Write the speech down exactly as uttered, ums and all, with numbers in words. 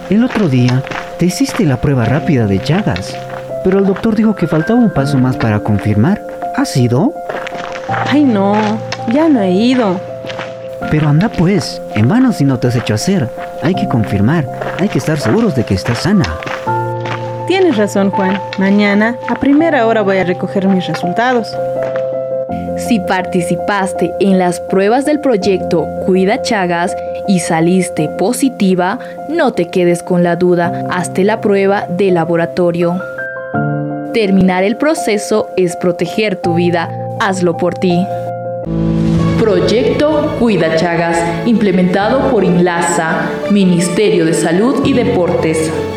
el otro día te hiciste la prueba rápida de Chagas, pero el doctor dijo que faltaba un paso más para confirmar. ¿Has ido? Ay no, ya no he ido. Pero anda pues, en vano si no te has hecho hacer. Hay que confirmar, hay que estar seguros de que estás sana. Tienes razón, Juan. Mañana a primera hora voy a recoger mis resultados. Si participaste en las pruebas del proyecto Cuida Chagas y saliste positiva, no te quedes con la duda, hazte la prueba de laboratorio. Terminar el proceso es proteger tu vida. Hazlo por ti. Proyecto Cuida Chagas, implementado por INLASA, Ministerio de Salud y Deportes.